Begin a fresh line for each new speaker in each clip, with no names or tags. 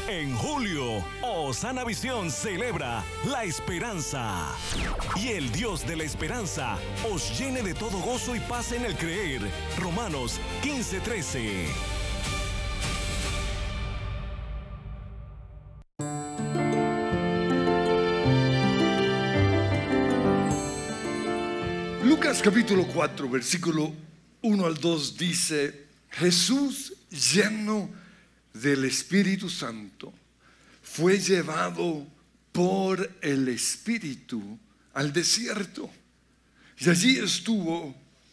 En julio, Osana Visión celebra la esperanza. Y el Dios de la esperanza os llene de todo gozo y paz en el creer. Romanos 15:13.
Lucas capítulo 4, versículo 1 al 2 dice: Jesús, lleno del Espíritu Santo, fue llevado por el Espíritu al desierto, y allí estuvo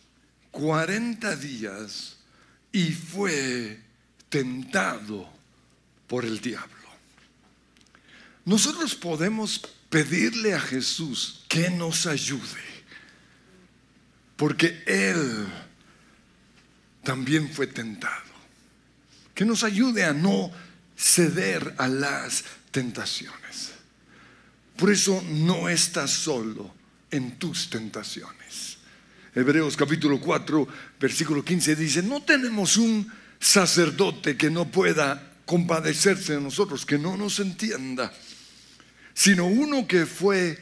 40 días y fue tentado por el diablo. Nosotros podemos pedirle a Jesús que nos ayude, porque Él también fue tentado. Que nos ayude a no ceder a las tentaciones. Por eso no estás solo en tus tentaciones. Hebreos capítulo 4, versículo 15 dice: no tenemos un sacerdote que no pueda compadecerse de nosotros, que no nos entienda, sino uno que fue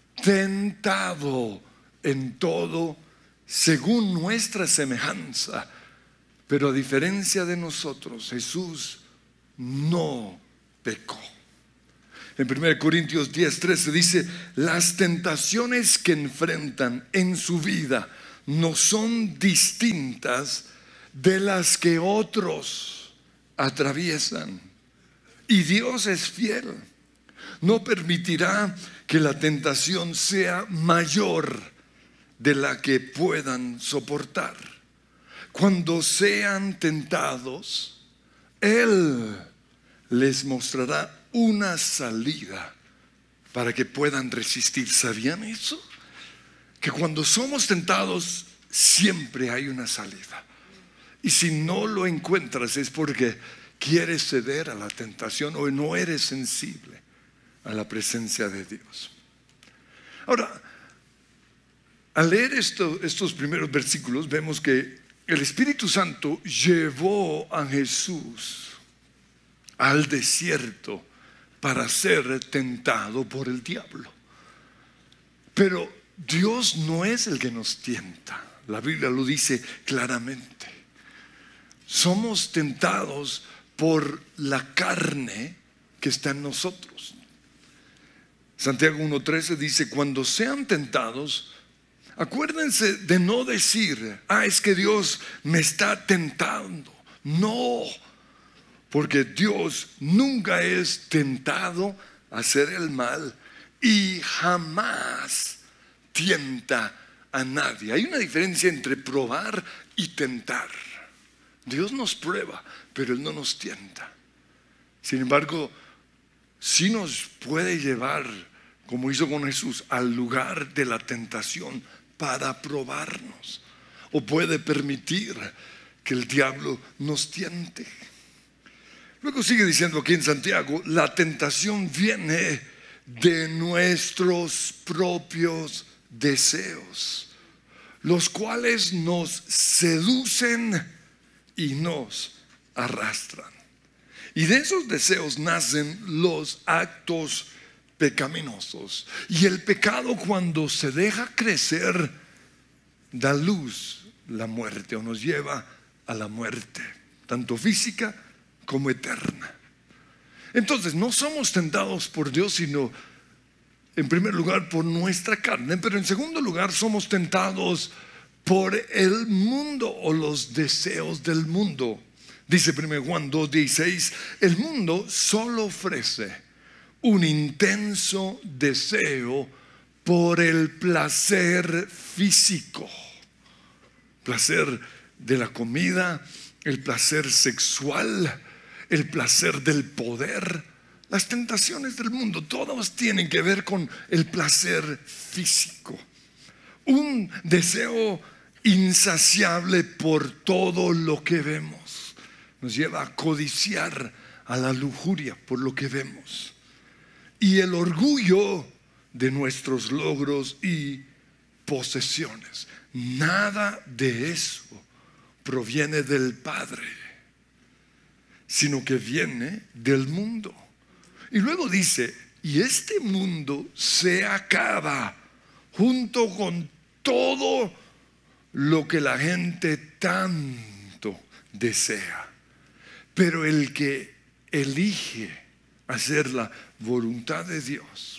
tentado en todo según nuestra semejanza, pero a diferencia de nosotros, Jesús no pecó. En 1 Corintios 10:13 dice: las tentaciones que enfrentan en su vida no son distintas de las que otros atraviesan. Y Dios es fiel. No permitirá que la tentación sea mayor de la que puedan soportar. Cuando sean tentados, Él les mostrará una salida para que puedan resistir. ¿Sabían eso? Que cuando somos tentados siempre hay una salida. Y si no lo encuentras es porque quieres ceder a la tentación o no eres sensible a la presencia de Dios. Ahora, al leer estos primeros versículos vemos que el Espíritu Santo llevó a Jesús al desierto para ser tentado por el diablo. Pero Dios no es el que nos tienta. La Biblia lo dice claramente. Somos tentados por la carne que está en nosotros. Santiago 1:13 dice: cuando sean tentados, acuérdense de no decir: es que Dios me está tentando. No, porque Dios nunca es tentado a hacer el mal y jamás tienta a nadie. Hay una diferencia entre probar y tentar. Dios nos prueba, pero Él no nos tienta. Sin embargo, sí nos puede llevar, como hizo con Jesús, al lugar de la tentación para probarnos, o puede permitir que el diablo nos tiente. Luego sigue diciendo aquí en Santiago: la tentación viene de nuestros propios deseos, los cuales nos seducen y nos arrastran. Y de esos deseos nacen los actos pecaminosos. Y el pecado, cuando se deja crecer, da luz la muerte, o nos lleva a la muerte, tanto física como eterna. Entonces no somos tentados por Dios, sino en primer lugar por nuestra carne, pero en segundo lugar somos tentados por el mundo o los deseos del mundo. Dice 1 Juan 2:16: el mundo solo ofrece un intenso deseo por el placer físico, placer de la comida, el placer sexual, el placer del poder. Las tentaciones del mundo todas tienen que ver con el placer físico, un deseo insaciable por todo lo que vemos. Nos lleva a codiciar, a la lujuria por lo que vemos, y el orgullo de nuestros logros y posesiones. Nada de eso proviene del Padre, sino que viene del mundo. Y luego dice, y este mundo se acaba junto con todo lo que la gente tanto desea. Pero el que elige hacer la voluntad de Dios,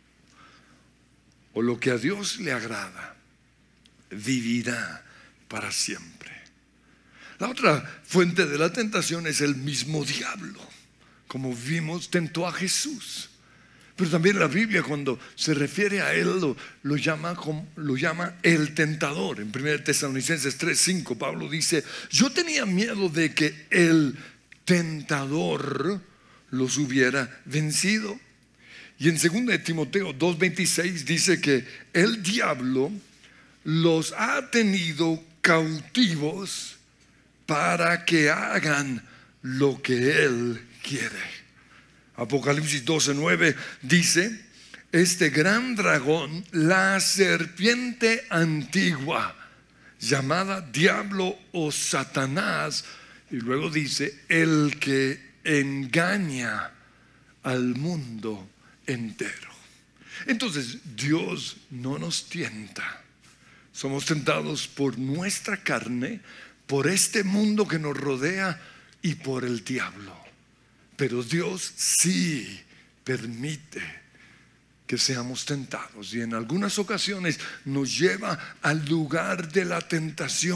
o lo que a Dios le agrada, vivirá para siempre. La otra fuente de la tentación es el mismo diablo. Como vimos, tentó a Jesús. Pero también la Biblia, cuando se refiere a él, lo llama el tentador. En 1 Tesalonicenses 3:5, Pablo dice: yo tenía miedo de que el tentador los hubiera vencido. Y en 2 Timoteo 2:26 dice que el diablo los ha tenido cautivos para que hagan lo que él quiere. Apocalipsis 12:9 dice: este gran dragón, la serpiente antigua, llamada Diablo o Satanás, y luego dice, el que engaña al mundo entero. Entonces, Dios no nos tienta. Somos tentados por nuestra carne, por este mundo que nos rodea y por el diablo. Pero Dios sí permite que seamos tentados, y en algunas ocasiones nos lleva al lugar de la tentación